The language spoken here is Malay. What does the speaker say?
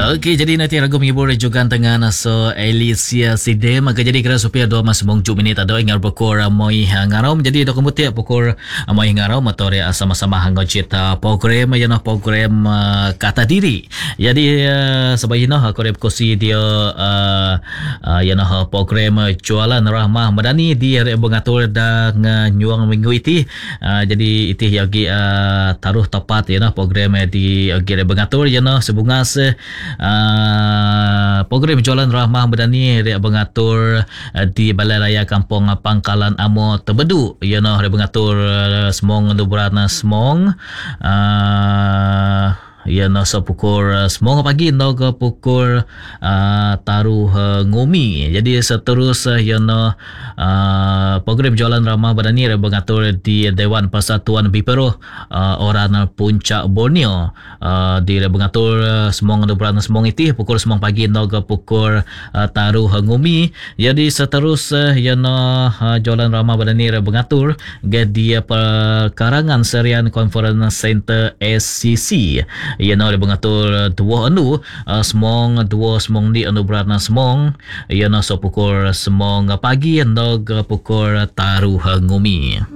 Okey, jadi nanti ragu menghibur juga dengan so Alicia Sidem. Maka jadi kira supaya dua mas mong minit ada ingar pukul moi ngarau jadi dok kemudian pukul moi ngarau motor sama-sama hangau cita program yana program kata diri. Jadi sebaiknya korep kosi dia yana program jualan rahmah madani dia mengatur dan nyuang minggu itu. Jadi itu yagi taruh tepat yana program di agi mengatur yana sebungas program jualan rahmah madani dia mengatur di Balai Raya Kampung Pangkalan Amo Tebedu dia mengatur semong dubrana semong ya so pukul semua pagi ke pukul taruh ngumi. Jadi seterus ya program jualan ramah badani mengatur di Dewan Persatuan Bipero orang Puncak Borneo di mengatur semua dubrana semua itu pukul semua pagi ke pukul taruh ngumi. Jadi seterus ya jualan ramah badani mengatur di perkarangan Serian Conference Center SCC. Ia nak mengatur dua anu semong dua semong di anu berana semong ia nak pukul semong pagi ando pukul taruh ngumi.